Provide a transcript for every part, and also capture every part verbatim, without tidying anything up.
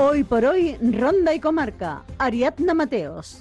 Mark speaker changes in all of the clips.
Speaker 1: Hoy por hoy, Ronda y Comarca. Ariadna Mateos.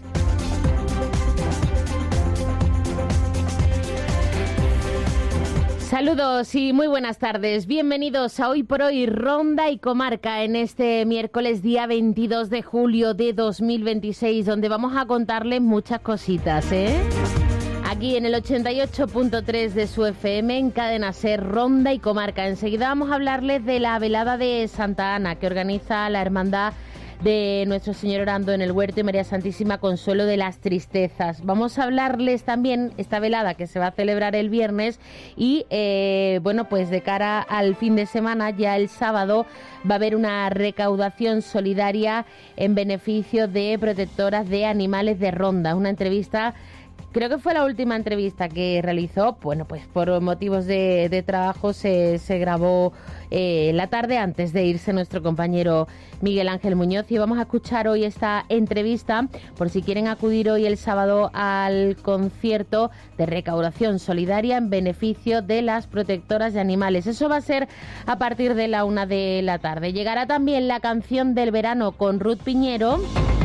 Speaker 2: Saludos y muy buenas tardes. Bienvenidos a Hoy por Hoy, Ronda y Comarca, en este miércoles día veintidós de julio de dos mil veintiséis, donde vamos a contarles muchas cositas, ¿eh? Aquí en el ochenta y ocho punto tres de su F M, en Cadena Ser, Ronda y Comarca. Enseguida vamos a hablarles de la velada de Santa Ana, que organiza la Hermandad de Nuestro Señor Orando en el Huerto y María Santísima Consuelo de las Tristezas. Vamos a hablarles también esta velada que se va a celebrar el viernes y, eh, bueno, pues de cara al fin de semana, ya el sábado, va a haber una recaudación solidaria en beneficio de protectoras de animales de Ronda. Una entrevista... Creo que fue la última entrevista que realizó, bueno, pues por motivos de, de trabajo se, se grabó eh, la tarde antes de irse nuestro compañero Miguel Ángel Muñoz, y vamos a escuchar hoy esta entrevista por si quieren acudir hoy el sábado al concierto de recaudación solidaria en beneficio de las protectoras de animales. Eso va a ser a partir de la una de la tarde. Llegará también la canción del verano con Ruth Piñero.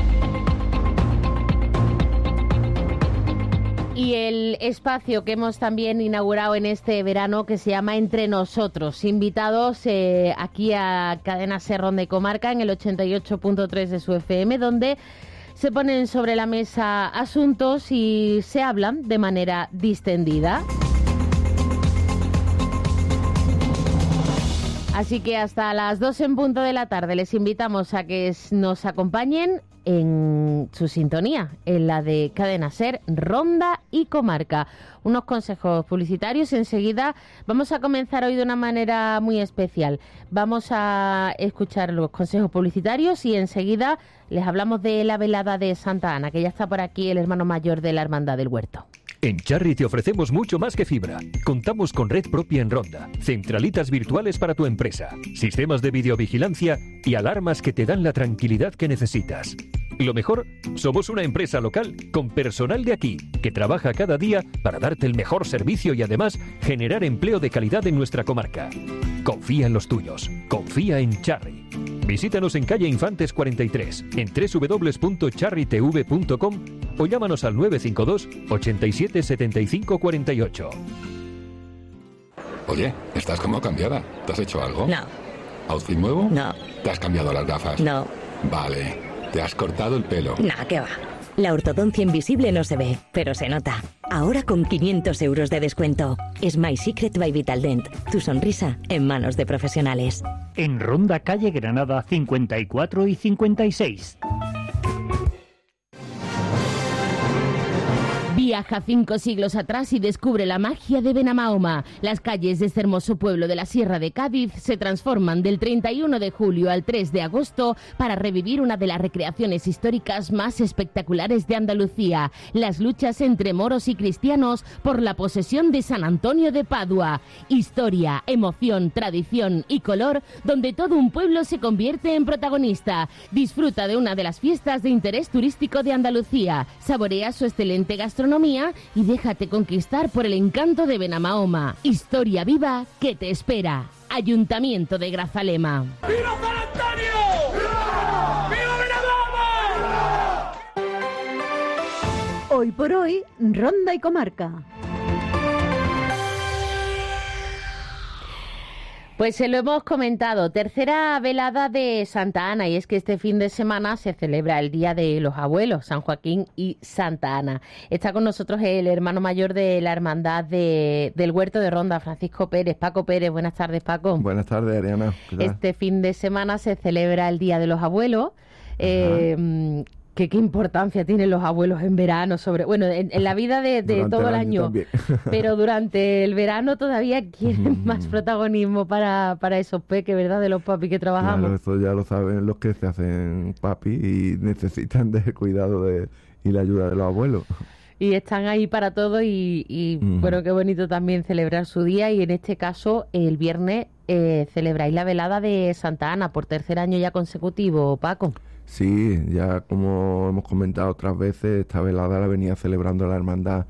Speaker 2: Y el espacio que hemos también inaugurado en este verano, que se llama Entre Nosotros, invitados eh, aquí a Cadena Ser, Ronda y Comarca en el ochenta y ocho punto tres de su F M, donde se ponen sobre la mesa asuntos y se hablan de manera distendida. Así que hasta las dos en punto de la tarde les invitamos a que nos acompañen en su sintonía, en la de Cadena Ser, Ronda y Comarca. Unos consejos publicitarios. Enseguida vamos a comenzar hoy de una manera muy especial. Vamos a escuchar los consejos publicitarios y enseguida les hablamos de la velada de Santa Ana, que ya está por aquí el hermano mayor de la Hermandad del Huerto.
Speaker 3: En Charri te ofrecemos mucho más que fibra. Contamos con red propia en Ronda, centralitas virtuales para tu empresa, sistemas de videovigilancia y alarmas que te dan la tranquilidad que necesitas. Lo mejor, somos una empresa local con personal de aquí, que trabaja cada día para darte el mejor servicio y además generar empleo de calidad en nuestra comarca. Confía en los tuyos, confía en Charri. Visítanos en calle Infantes cuarenta y tres, en doble u doble u doble u punto charri t v punto com o llámanos al nueve cinco dos, ochenta y siete, setenta y cinco, cuarenta y ocho.
Speaker 4: Oye, estás como cambiada. ¿Te has hecho algo?
Speaker 5: No.
Speaker 4: ¿Outfit nuevo?
Speaker 5: No.
Speaker 4: ¿Te has cambiado las gafas?
Speaker 5: No.
Speaker 4: Vale. ¿Te has cortado el pelo?
Speaker 5: Nah, ¿qué va? La ortodoncia invisible no se ve, pero se nota. Ahora con quinientos euros de descuento. Smile Secret by Vitaldent. Tu sonrisa en manos de profesionales.
Speaker 6: En Ronda, calle Granada cincuenta y cuatro y cincuenta y seis.
Speaker 2: Viaja cinco siglos atrás y descubre la magia de Benamahoma. Las calles de este hermoso pueblo de la Sierra de Cádiz se transforman del treinta y uno de julio al tres de agosto para revivir una de las recreaciones históricas más espectaculares de Andalucía, las luchas entre moros y cristianos por la posesión de San Antonio de Padua. Historia, emoción, tradición y color, donde todo un pueblo se convierte en protagonista. Disfruta de una de las fiestas de interés turístico de Andalucía. Saborea su excelente gastronomía y déjate conquistar por el encanto de Benamahoma. Historia viva que te espera. Ayuntamiento de Grazalema.
Speaker 7: ¡Viva San Antonio! ¡Viva! ¡Viva Benamahoma!
Speaker 1: Hoy por hoy, Ronda y Comarca.
Speaker 2: Pues se lo hemos comentado, tercera velada de Santa Ana, y es que este fin de semana se celebra el Día de los Abuelos, San Joaquín y Santa Ana. Está con nosotros el hermano mayor de la Hermandad de, del Huerto de Ronda, Francisco Pérez. Paco Pérez, buenas tardes, Paco.
Speaker 8: Buenas tardes, Ariana.
Speaker 2: Este fin de semana se celebra el Día de los Abuelos. Eh, ¿Qué, ¿Qué importancia tienen los abuelos en verano? Sobre Bueno, en, en la vida de, de todo el año, año pero durante el verano todavía quieren más protagonismo para, para esos peques, ¿verdad? De los papis que trabajamos.
Speaker 8: Claro, eso ya lo saben los que se hacen papi y necesitan del cuidado de, y la ayuda de los abuelos.
Speaker 2: Y están ahí para todo y, y uh-huh. bueno, qué bonito también celebrar su día. Y en este caso, el viernes eh, celebráis la velada de Santa Ana por tercer año ya consecutivo, Paco.
Speaker 8: Sí, ya como hemos comentado otras veces, esta velada la venía celebrando la hermandad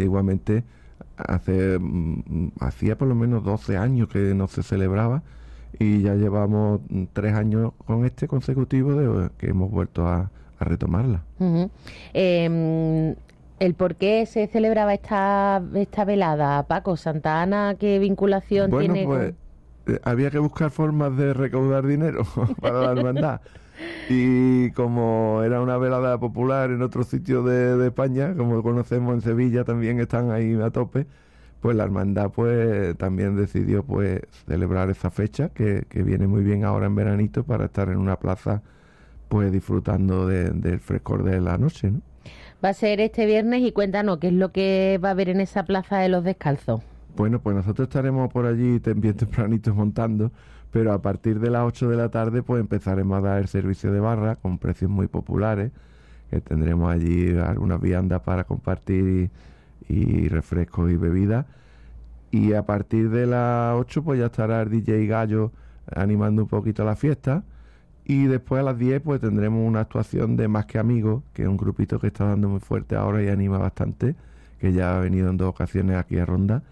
Speaker 8: antiguamente. Hace hacía por lo menos doce años que no se celebraba y ya llevamos tres años con este consecutivo de que hemos vuelto a, a retomarla.
Speaker 2: Uh-huh. Eh, ¿El por qué se celebraba esta, esta velada, Paco? ¿Santa Ana qué vinculación
Speaker 8: bueno,
Speaker 2: tiene?
Speaker 8: Pues,
Speaker 2: con...
Speaker 8: eh, había que buscar formas de recaudar dinero para la hermandad. Y como era una velada popular en otros sitios de, de España, como conocemos en Sevilla también están ahí a tope, pues la hermandad pues también decidió pues celebrar esa fecha que, que viene muy bien ahora en veranito para estar en una plaza pues disfrutando de, del frescor de la noche, ¿no?
Speaker 2: Va a ser este viernes y cuéntanos qué es lo que va a haber en esa plaza de los descalzos.
Speaker 8: Bueno, pues nosotros estaremos por allí bien tempranito montando, pero a partir de las ocho de la tarde pues empezaremos a dar el servicio de barra con precios muy populares, que tendremos allí algunas viandas para compartir y, y refrescos y bebidas, y a partir de las ocho pues ya estará el D J Gallo animando un poquito la fiesta, y después a las diez pues tendremos una actuación de Más que Amigos, que es un grupito que está dando muy fuerte ahora y anima bastante, que ya ha venido en dos ocasiones aquí a Ronda,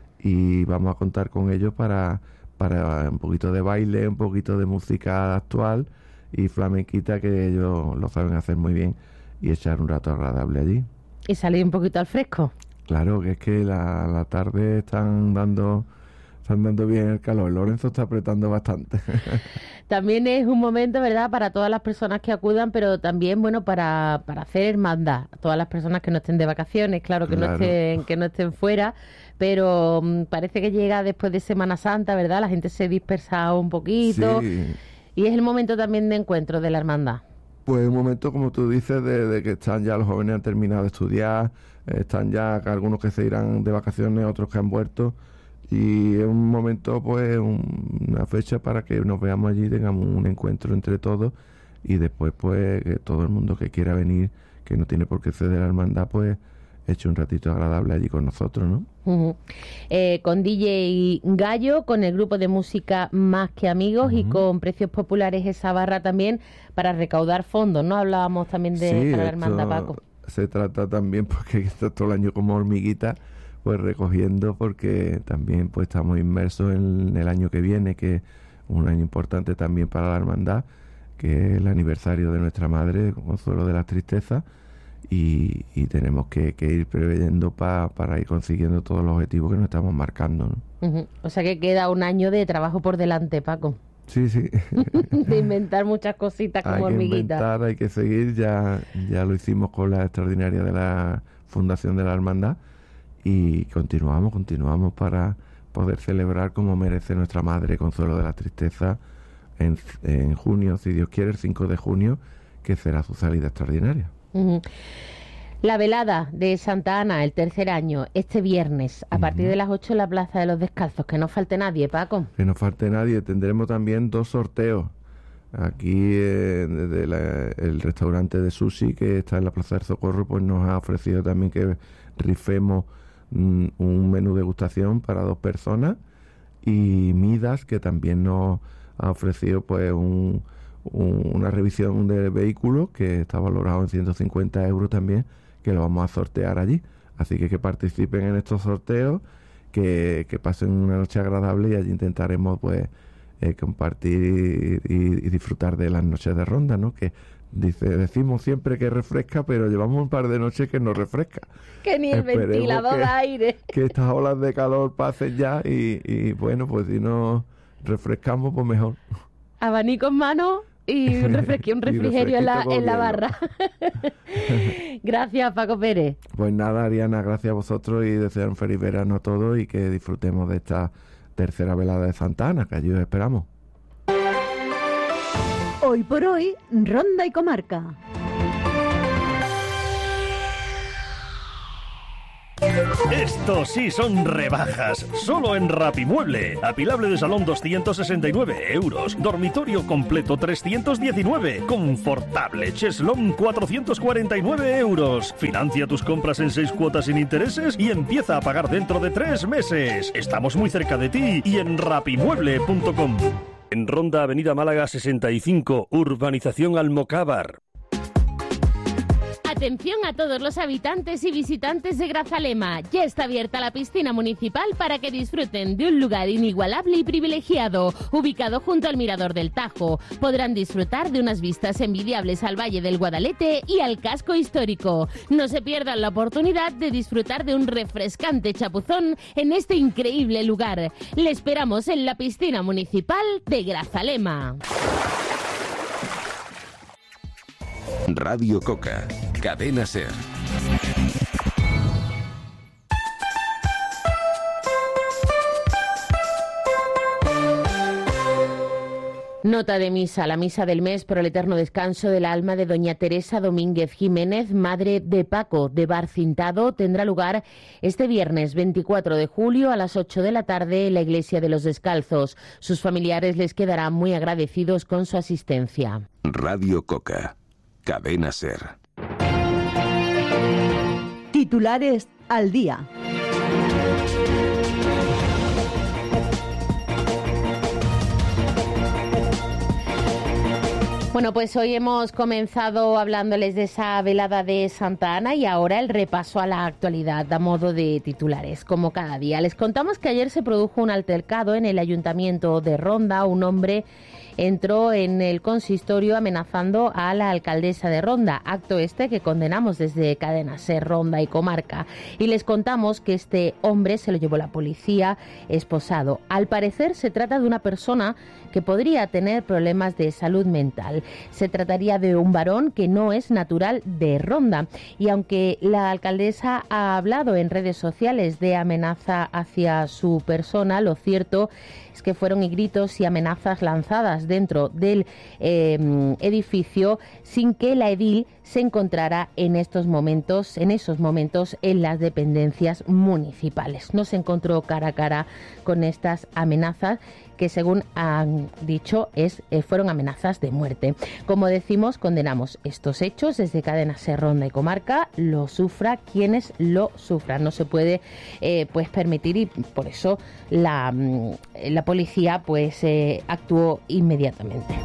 Speaker 8: y vamos a contar con ellos para... para un poquito de baile, un poquito de música actual y flamenquita, que ellos lo saben hacer muy bien, y echar un rato agradable allí.
Speaker 2: Y salir un poquito al fresco.
Speaker 8: Claro, que es que la, la tarde están dando están dando bien el calor. Lorenzo está apretando bastante.
Speaker 2: También es un momento, ¿verdad?, para todas las personas que acudan, pero también, bueno, para, para hacer hermandad. Todas las personas que no estén de vacaciones, claro, que
Speaker 8: Claro.
Speaker 2: no estén que no estén fuera, pero mm, parece que llega después de Semana Santa, ¿verdad? La gente se dispersa un poquito
Speaker 8: Sí,
Speaker 2: y es el momento también de encuentro de la hermandad.
Speaker 8: pues un momento, como tú dices, de, de que están ya los jóvenes, han terminado de estudiar, eh, están ya algunos que se irán de vacaciones, otros que han vuelto, y es un momento, pues un- una fecha para que nos veamos allí, tengamos un encuentro entre todos, y después pues que todo el mundo que quiera venir, que no tiene por qué ser de la hermandad, pues eche un ratito agradable allí con nosotros, ¿no?
Speaker 2: Ujú. Eh, con D J Gallo, con el grupo de música Más que Amigos y
Speaker 8: Ujú.
Speaker 2: con precios populares esa barra también para recaudar fondos, ¿no? Hablábamos también de
Speaker 8: Sí,
Speaker 2: para la
Speaker 8: esto
Speaker 2: hermandad, Paco.
Speaker 8: se trata también, porque está todo el año como hormiguita, pues recogiendo, porque también pues estamos inmersos en el año que viene, que es un año importante también para la hermandad, que es el aniversario de nuestra madre, Consuelo de las Tristezas, y, y tenemos que, que ir preveyendo pa, para ir consiguiendo todos los objetivos que nos estamos marcando, ¿no?
Speaker 2: Ujú. O sea que queda un año de trabajo por delante, Paco.
Speaker 8: Sí, sí.
Speaker 2: De inventar muchas cositas como
Speaker 8: Hay que
Speaker 2: hormiguita.
Speaker 8: inventar, hay que seguir, ya, ya lo hicimos con la extraordinaria de la Fundación de la Hermandad, y continuamos, continuamos para poder celebrar como merece nuestra madre, Consuelo de la Tristeza, en, en junio, si Dios quiere, el cinco de junio, que será su salida extraordinaria.
Speaker 2: Ujú. La velada de Santa Ana, el tercer año, este viernes, a partir de las ocho en la Plaza de los Descalzos. Que no falte nadie, Paco.
Speaker 8: Que no falte nadie. Tendremos también dos sorteos. Aquí eh, desde la- el restaurante de sushi que está en la Plaza del Socorro, pues nos ha ofrecido también que rifemos mm, un menú de degustación para dos personas, y Midas, que también nos ha ofrecido pues un, un- una revisión del vehículo que está valorado en ciento cincuenta euros también, que lo vamos a sortear allí. Así que que participen en estos sorteos, que, que pasen una noche agradable, y allí intentaremos pues eh, compartir y, y- y disfrutar de las noches de ronda, ¿no? Que dice, decimos siempre que refresca, pero llevamos un par de noches que no refresca.
Speaker 2: Que ni el
Speaker 8: Esperemos
Speaker 2: ventilador
Speaker 8: que-
Speaker 2: de aire.
Speaker 8: Que estas olas de calor pasen ya, y, y bueno, pues si no refrescamos, pues mejor.
Speaker 2: Abanico en mano y un, refresqui- un
Speaker 8: Y
Speaker 2: refrigerio en la,
Speaker 8: refresquito con
Speaker 2: en la
Speaker 8: hielo.
Speaker 2: barra. Gracias, Paco Pérez.
Speaker 8: Pues nada, Ariana, gracias a vosotros, y desear un feliz verano a todos, y que disfrutemos de esta tercera velada de Santa Ana, que allí os esperamos.
Speaker 1: Hoy por hoy, Ronda y Comarca.
Speaker 9: Estos sí son rebajas, solo en Rapimueble. Apilable de salón doscientos sesenta y nueve euros, dormitorio completo trescientos diecinueve, confortable cheslón cuatrocientos cuarenta y nueve euros. Financia tus compras en seis cuotas sin intereses y empieza a pagar dentro de tres meses. Estamos muy cerca de ti y en rapimueble punto com. En Ronda, Avenida Málaga sesenta y cinco, Urbanización Almocávar.
Speaker 2: Atención a todos los habitantes y visitantes de Grazalema. Ya está abierta la piscina municipal para que disfruten de un lugar inigualable y privilegiado, ubicado junto al Mirador del Tajo. Podrán disfrutar de unas vistas envidiables al Valle del Guadalete y al casco histórico. No se pierdan la oportunidad de disfrutar de un refrescante chapuzón en este increíble lugar. Le esperamos en la piscina municipal de Grazalema.
Speaker 10: Radio Coca, Cadena Ser.
Speaker 2: Nota de misa, la misa del mes por el eterno descanso del alma de doña Teresa Domínguez Jiménez, madre de Paco de Barcintado, tendrá lugar este viernes veinticuatro de julio a las ocho de la tarde en la Iglesia de los Descalzos. Sus familiares les quedarán muy agradecidos con su asistencia.
Speaker 10: Radio Coca, Cadena Ser.
Speaker 1: Titulares al día.
Speaker 2: Bueno, pues hoy hemos comenzado hablándoles de esa velada de Santa Ana y ahora el repaso a la actualidad a modo de titulares, como cada día. Les contamos que ayer se produjo un altercado en el Ayuntamiento de Ronda. Un hombre entró en el consistorio amenazando a la alcaldesa de Ronda, acto este que condenamos desde Cadena Ser, Ronda y Comarca. Y les contamos que este hombre se lo llevó la policía esposado. Al parecer se trata de una persona que podría tener problemas de salud mental. Se trataría de un varón que no es natural de Ronda. Y aunque la alcaldesa ha hablado en redes sociales de amenaza hacia su persona, lo cierto es que fueron gritos y amenazas lanzadas dentro del eh, edificio sin que la edil se encontrara en estos momentos, en esos momentos en las dependencias municipales. No se encontró cara a cara con estas amenazas que, según han dicho, es, eh, fueron amenazas de muerte. Como decimos, condenamos estos hechos desde Cadena Ser, Ronda y Comarca, lo sufra quienes lo sufran. No se puede eh, pues permitir, y por eso la, la policía pues eh, actuó inmediatamente.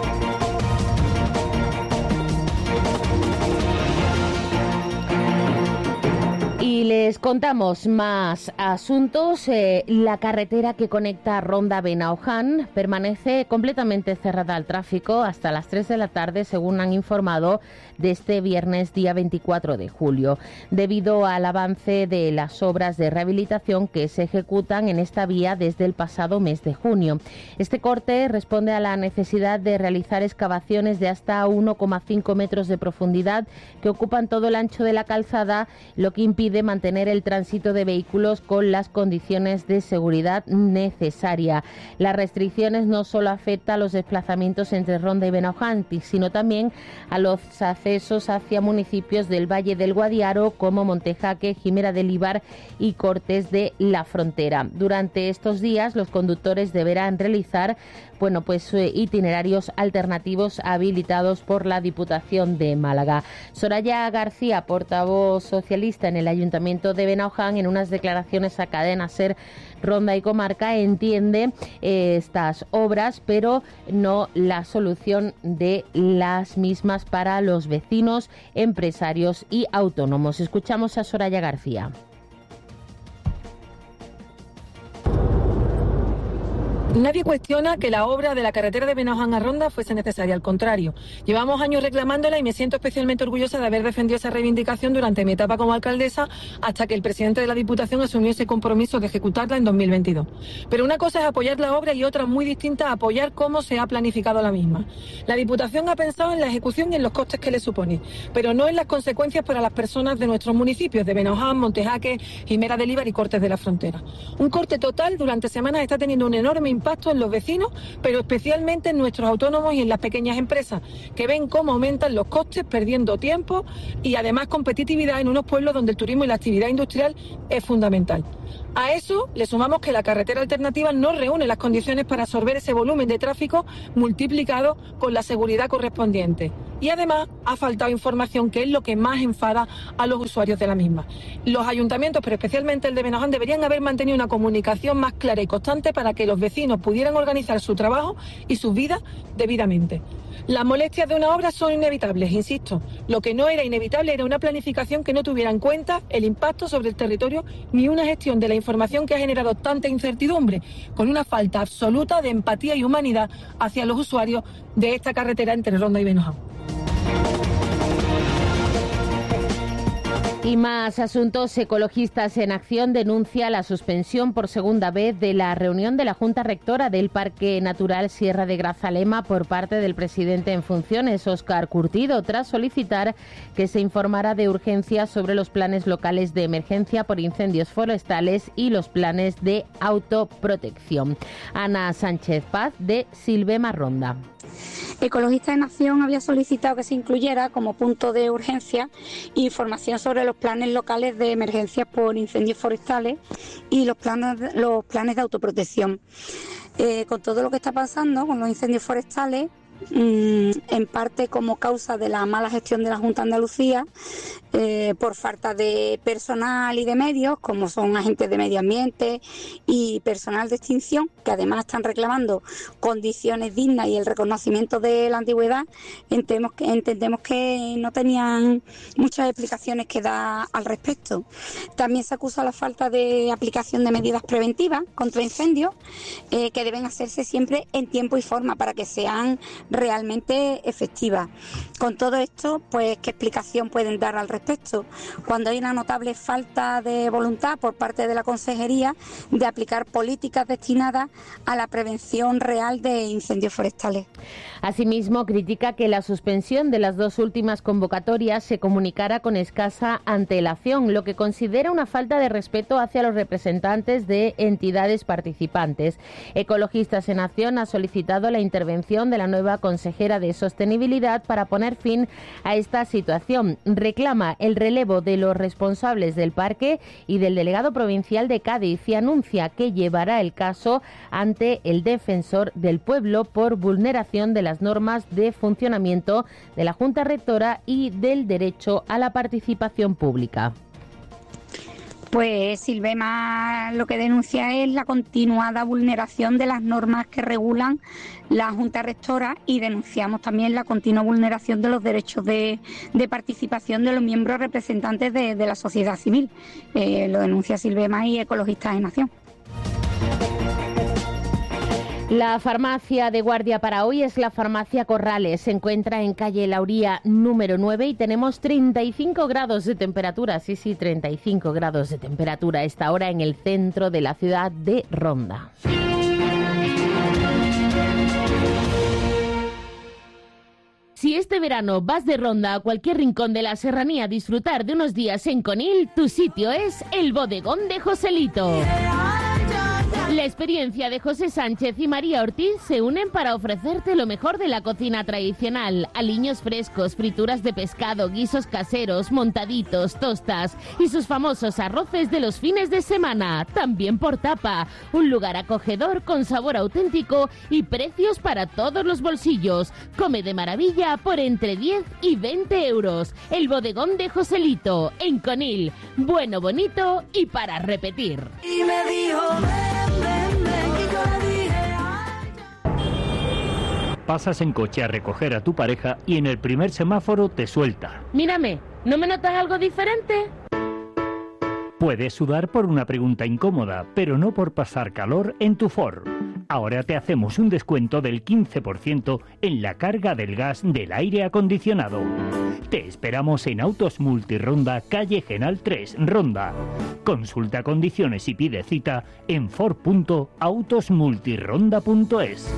Speaker 2: Y les contamos más asuntos. Eh, la carretera que conecta Ronda a Benaoján permanece completamente cerrada al tráfico hasta las tres de la tarde, según han informado, de este viernes día veinticuatro de julio, debido al avance de las obras de rehabilitación que se ejecutan en esta vía desde el pasado mes de junio. Este corte responde a la necesidad de realizar excavaciones de hasta uno coma cinco metros de profundidad que ocupan todo el ancho de la calzada, lo que impide mantener el tránsito de vehículos con las condiciones de seguridad necesaria. Las restricciones no solo afectan a los desplazamientos entre Ronda y Benaoján, sino también a los accesos hacia municipios del Valle del Guadiaro como Montejaque, Jimera del Ibar y Cortes de la Frontera. Durante estos días los conductores deberán realizar bueno, pues eh, itinerarios alternativos habilitados por la Diputación de Málaga. Soraya García, portavoz socialista en el Ayuntamiento de Benaoján, en unas declaraciones a Cadena Ser, Ronda y Comarca, entiende eh, estas obras, pero no la solución de las mismas para los vecinos, empresarios y autónomos. Escuchamos a Soraya García.
Speaker 11: Nadie cuestiona que la obra de la carretera de Benaoján a Ronda fuese necesaria, al contrario. Llevamos años reclamándola y me siento especialmente orgullosa de haber defendido esa reivindicación durante mi etapa como alcaldesa, hasta que el presidente de la Diputación asumió ese compromiso de ejecutarla en dos mil veintidós. Pero una cosa es apoyar la obra y otra muy distinta, apoyar cómo se ha planificado la misma. La Diputación ha pensado en la ejecución y en los costes que le supone, pero no en las consecuencias para las personas de nuestros municipios de Benaoján, Montejaque, Jimera del Ibar y Cortes de la Frontera. Un corte total durante semanas está teniendo un enorme impacto impacto en los vecinos, pero especialmente en nuestros autónomos y en las pequeñas empresas, que ven cómo aumentan los costes, perdiendo tiempo y además competitividad en unos pueblos donde el turismo y la actividad industrial es fundamental. A eso le sumamos que la carretera alternativa no reúne las condiciones para absorber ese volumen de tráfico multiplicado con la seguridad correspondiente. Y además ha faltado información, que es lo que más enfada a los usuarios de la misma. Los ayuntamientos, pero especialmente el de Benaoján, deberían haber mantenido una comunicación más clara y constante para que los vecinos pudieran organizar su trabajo y sus vidas debidamente. Las molestias de una obra son inevitables, insisto. Lo que no era inevitable era una planificación que no tuviera en cuenta el impacto sobre el territorio ni una gestión de la información que ha generado tanta incertidumbre, con una falta absoluta de empatía y humanidad hacia los usuarios de esta carretera entre Ronda y Benoján.
Speaker 2: Y más asuntos. Ecologistas en Acción denuncia la suspensión por segunda vez de la reunión de la Junta Rectora del Parque Natural Sierra de Grazalema por parte del presidente en funciones, Óscar Curtido, tras solicitar que se informara de urgencia sobre los planes locales de emergencia por incendios forestales y los planes de autoprotección. Ana Sánchez Paz, de Silvema Ronda.
Speaker 12: Ecologistas en Acción había solicitado que se incluyera como punto de urgencia información sobre los planes locales de emergencia por incendios forestales y los planes, los planes de autoprotección. Eh, con todo lo que está pasando con los incendios forestales, mmm, en parte como causa de la mala gestión de la Junta de Andalucía, eh, por falta de personal y de medios, como son agentes de medio ambiente y personal de extinción, que además están reclamando condiciones dignas y el reconocimiento de la antigüedad, entendemos que, entendemos que no tenían muchas explicaciones que dar al respecto. También se acusa la falta de aplicación de medidas preventivas contra incendios, eh, que deben hacerse siempre en tiempo y forma para que sean realmente efectivas. Con todo esto, pues, ¿qué explicación pueden dar al respecto? Cuando hay una notable falta de voluntad por parte de la Consejería de aplicar políticas destinadas a la prevención real de incendios forestales.
Speaker 2: Asimismo, critica que la suspensión de las dos últimas convocatorias se comunicara con escasa antelación, lo que considera una falta de respeto hacia los representantes de entidades participantes. Ecologistas en Acción ha solicitado la intervención de la nueva consejera de Sostenibilidad para poner fin a esta situación. Reclama el relevo de los responsables del parque y del delegado provincial de Cádiz y anuncia que llevará el caso ante el defensor del pueblo por vulneración de las normas de funcionamiento de la Junta Rectora y del derecho a la participación pública.
Speaker 12: Pues Silvema lo que denuncia es la continuada vulneración de las normas que regulan la Junta Rectora y denunciamos también la continua vulneración de los derechos de, de participación de los miembros representantes de, de la sociedad civil. Eh, lo denuncia Silvema y Ecologistas en Acción.
Speaker 2: La farmacia de guardia para hoy es la farmacia Corrales. Se encuentra en calle Lauría número nueve y tenemos treinta y cinco grados de temperatura. Sí, sí, treinta y cinco grados de temperatura a esta hora en el centro de la ciudad de Ronda. Si este verano vas de Ronda a cualquier rincón de la serranía a disfrutar de unos días en Conil, tu sitio es el Bodegón de Joselito. La experiencia de José Sánchez y María Ortiz se unen para ofrecerte lo mejor de la cocina tradicional. Aliños frescos, frituras de pescado, guisos caseros, montaditos, tostas y sus famosos arroces de los fines de semana. También por tapa. Un lugar acogedor con sabor auténtico y precios para todos los bolsillos. Come de maravilla por entre diez y veinte euros. El Bodegón de Joselito, en Conil. Bueno, bonito y para repetir.
Speaker 7: Y me dijo, ven, ven, ven, y yo le dije,
Speaker 6: Pasas en coche a recoger a tu pareja y en el primer semáforo te suelta.
Speaker 2: Mírame, ¿no me notas algo diferente?
Speaker 6: Puedes sudar por una pregunta incómoda, pero no por pasar calor en tu Ford. Ahora te hacemos un descuento del quince por ciento en la carga del gas del aire acondicionado. Te esperamos en Autos Multironda, calle Genal tres, Ronda. Consulta condiciones y pide cita en ford punto autos multironda punto es.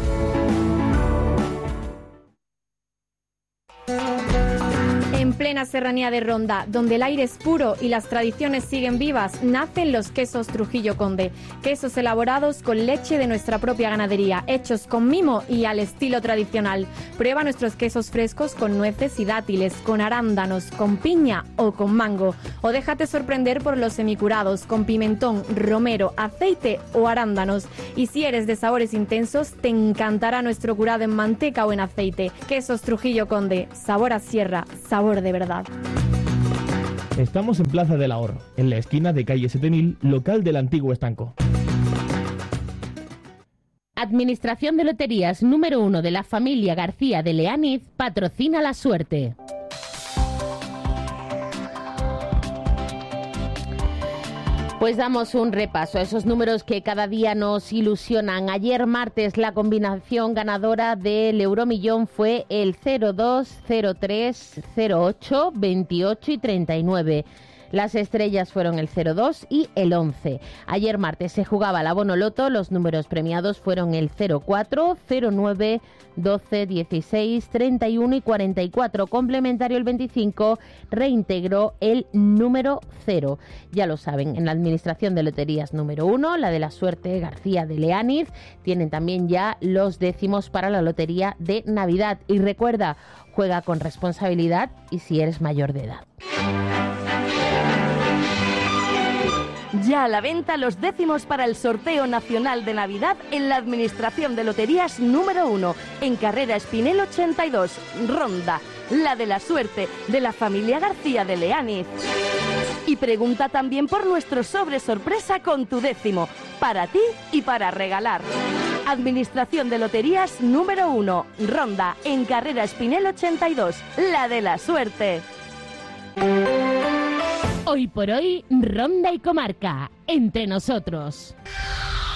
Speaker 13: En plena serranía de Ronda, donde el aire es puro y las tradiciones siguen vivas, nacen los quesos Trujillo Conde. Quesos elaborados con leche de nuestra propia ganadería, hechos con mimo y al estilo tradicional. Prueba nuestros quesos frescos con nueces y dátiles, con arándanos, con piña o con mango. O déjate sorprender por los semicurados, con pimentón, romero, aceite o arándanos. Y si eres de sabores intensos, te encantará nuestro curado en manteca o en aceite. Quesos Trujillo Conde, sabor a sierra, sabor de verdad.
Speaker 14: Estamos en Plaza del Ahorro, en la esquina de calle siete mil, local del antiguo estanco.
Speaker 2: Administración de Loterías número uno de la familia García de Leániz patrocina la suerte. Pues damos un repaso a esos números que cada día nos ilusionan. Ayer martes la combinación ganadora del Euromillón fue el cero dos, cero tres, cero ocho, veintiocho y treinta y nueve. Las estrellas fueron el cero dos y el once. Ayer martes se jugaba la Bonoloto, los números premiados fueron el cero cuatro, cero nueve, doce, dieciséis, treinta y uno y cuarenta y cuatro. Complementario el veinticinco reintegró el número cero. Ya lo saben, en la Administración de Loterías número uno, la de la suerte García de Leániz, tienen también ya los décimos para la Lotería de Navidad. Y recuerda, juega con responsabilidad y si eres mayor de edad.
Speaker 15: Ya a la venta los décimos para el sorteo nacional de Navidad en la Administración de Loterías número uno, en Carrera Espinel ochenta y dos, Ronda, la de la suerte de la familia García de Leániz. Y pregunta también por nuestro sobre sorpresa con tu décimo, para ti y para regalar. Administración de Loterías número uno, Ronda, en Carrera Espinel ochenta y dos, la de la suerte.
Speaker 2: Hoy por hoy, Ronda y Comarca, entre nosotros.